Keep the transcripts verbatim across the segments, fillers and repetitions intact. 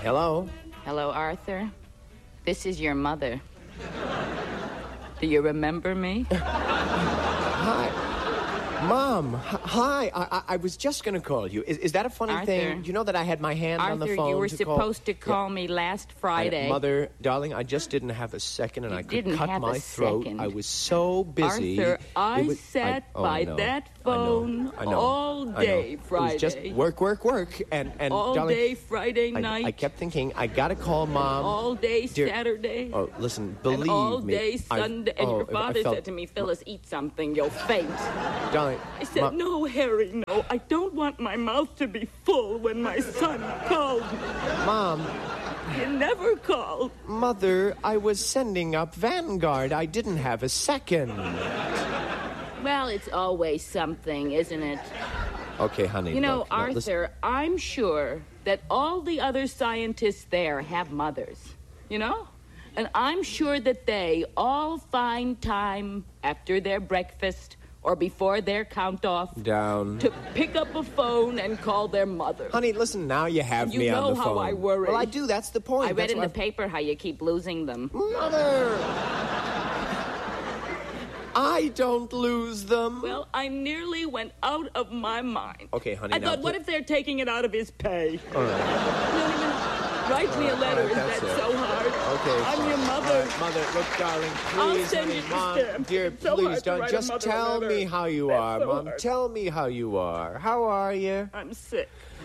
Hello? Hello, Arthur. This is your mother. Do you remember me? Hi. Mom, h- hi. I-, I I was just going to call you. Is-, is that a funny Arthur. thing? You know that I had my hand Arthur, on the phone you were to supposed call... to call Yeah. me last I- Friday. Mother, darling, I just didn't have a second, and You I could didn't cut have a my throat. second. I was so busy. Arthur, I It was- sat I- oh, by no. that I know. phone I know. all I know. day It was Friday. just work, work, work, and and all darling, day Friday I, night. I kept thinking I gotta call Mom. all day Dear- Saturday. Oh, listen, believe and all me. day I- Sunday. And oh, your I father felt- said to me, Phyllis, eat something, you'll faint. Darling, I said, Mom- no, Harry, no. I don't want my mouth to be full when my son called me. Mom, You never called. Mother, I was sending up Vanguard. I didn't have a second. Well, it's always something, isn't it? Okay, honey. You know, look, now, listen- Arthur, I'm sure that all the other scientists there have mothers, you know? And I'm sure that they all find time after their breakfast or before their count-off Down. to pick up a phone and call their mother. Honey, listen, now you have You me know on the how phone. I worry. Well, I do. That's the point. I read That's in the why- paper how you keep losing them. Mother! I don't lose them. Well, I nearly went out of my mind. Okay, honey, I now thought, what pl- if they're taking it out of his pay? All right. Don't even write me a letter. all right, Is that's that it. so hard? Okay. I'm fine. your mother. All right, mother, look, darling, I'll please, send honey, you the Mom, stamp. dear, It's so please hard to don't. write a Just mother a tell letter. me how you That's are, so Mom. hard. Tell me how you are. How are you? I'm sick.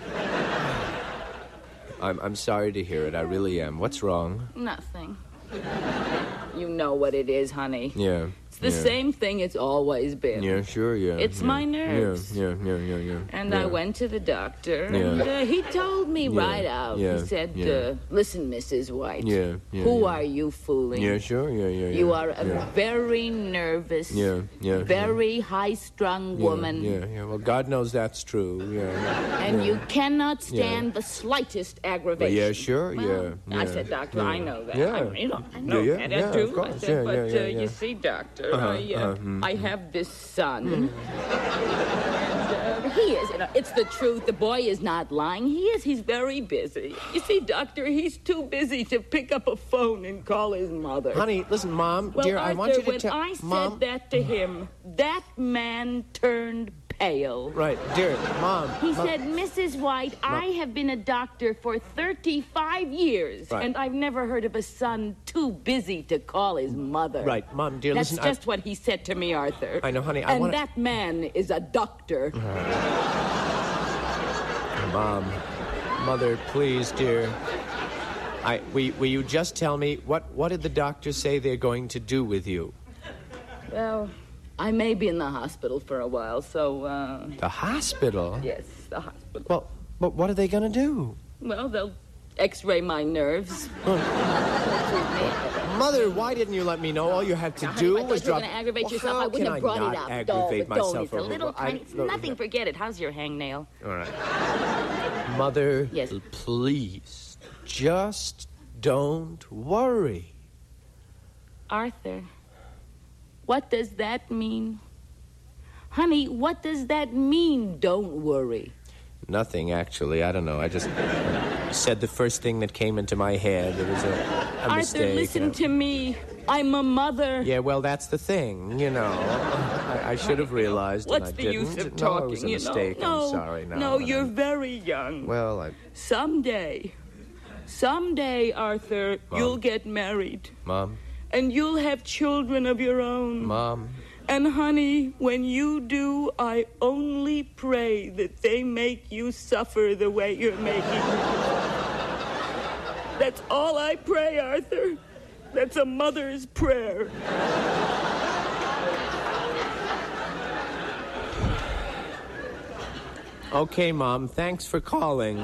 I'm I'm sorry to hear it. I really am. What's wrong? Nothing. You know what it is, honey. Yeah. It's the yeah. same thing it's always been. Yeah, sure, yeah. It's yeah. my nerves. Yeah, yeah, yeah, yeah, yeah. And yeah. I went to the doctor, Yeah. and uh, he told me Yeah, right out. yeah, He said, yeah. uh, listen, Missus White. Yeah, yeah, Who yeah. are you fooling? Yeah, sure, yeah, yeah, yeah. You are a yeah. very nervous, Yeah, yeah, very high-strung yeah, woman. Yeah, yeah. Well, God knows that's true. Yeah. And yeah. you cannot stand the slightest aggravation. Yeah, sure, Well, yeah, I yeah, said, Doctor, yeah. I know that. Yeah. I, you know, I know Yeah, that. yeah, I yeah, do. of course. I said, Yeah, but yeah, yeah, uh, yeah. you see, Doctor, Uh-huh, I, uh, uh-huh, mm. I have this son. And, uh, he is, you know, it's the truth. The boy is not lying. He is. He's very busy. You see, Doctor, he's too busy to pick up a phone and call his mother. Honey, listen, Mom, Well, dear, Arthur, I want you to when tell... I said Mom, that to him, that man turned pale. right, dear, Mom. He Mom. said, Missus White, I have been a doctor for thirty-five years, Right. and I've never heard of a son too busy to call his mother. Right, Mom, dear, That's listen, I- just what he said to me, Arthur. I know, honey, I And wanna- that man is a doctor. Mom, Mother, please, dear. I, will, will you just tell me, what, what did the doctors say they're going to do with you? Well, I may be in the hospital for a while, so, uh... The hospital? yes, the hospital. Well, but what are they going to do? Well, they'll x-ray my nerves. Mother, why didn't you let me know? All you had to Now, honey, do if I was thought you were drop... going to aggravate Well, yourself, how I wouldn't can have brought not it up. aggravate oh, but myself don't. It's a over- little I- tiny... It's look, nothing. look. Forget it. How's your hangnail? All right. Mother, Yes. please, just don't worry. Arthur, what does that mean? Honey, what does that mean, don't worry? Nothing, actually. I don't know. I just said the first thing that came into my head. It was a, a Arthur, mistake. listen to me. I'm a mother. Yeah, well, that's the thing, you know. I, I should have realized, What's and I the didn't. use of No, talking, it was a you mistake. know? No, I'm sorry. No, no, no. you're very young. Well, I... Someday, someday, Arthur, Mom. you'll get married. Mom, And you'll have children of your own. Mom, And, honey, when you do, I only pray that they make you suffer the way you're making me. That's all I pray, Arthur. That's a mother's prayer. okay, Mom, thanks for calling.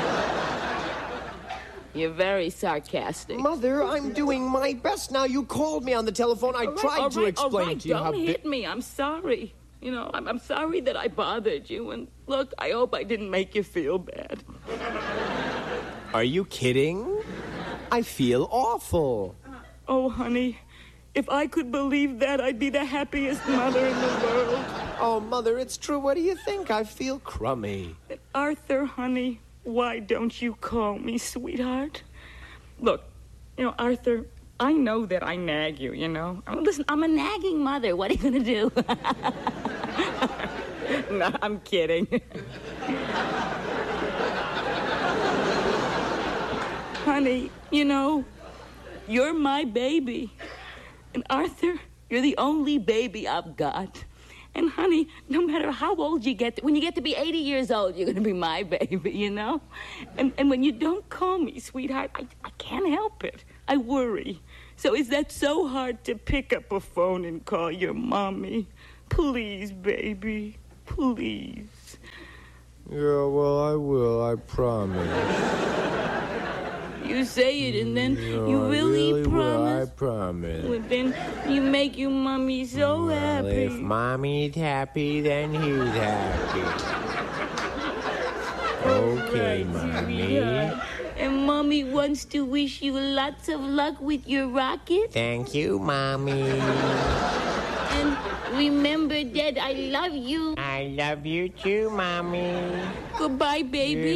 You're very sarcastic. Mother, I'm doing my best now. You called me on the telephone. I All right, tried all to right, explain all right, to you don't how... bi- hit me. I'm sorry. You know, I'm, I'm sorry that I bothered you. And look, I hope I didn't make you feel bad. Are you kidding? I feel awful. Oh, honey, if I could believe that, I'd be the happiest mother in the world. Oh, Mother, it's true. What do you think? I feel crummy. Arthur, honey, why don't you call me, sweetheart? Look, you know, Arthur, I know that I nag you, you know. I mean, listen, I'm a nagging mother. What are you going to do? No, I'm kidding. Honey, you know, you're my baby. And Arthur, you're the only baby I've got. And honey, no matter how old you get, when you get to be eighty years old, you're going to be my baby, you know? And and when you don't call me, sweetheart, I, I can't help it. I worry. So is that so hard to pick up a phone and call your mommy? Please, baby, please. Yeah, well, I will, I promise. You say it and then No, you I really, really promise? will, I promise. Well, then you make your mommy so Well, happy. if mommy's happy, then he's happy. Okay, Right, mommy. sweetheart. And mommy wants to wish you lots of luck with your rocket. Thank you, mommy. And remember that I love you. I love you too, mommy. Goodbye, baby.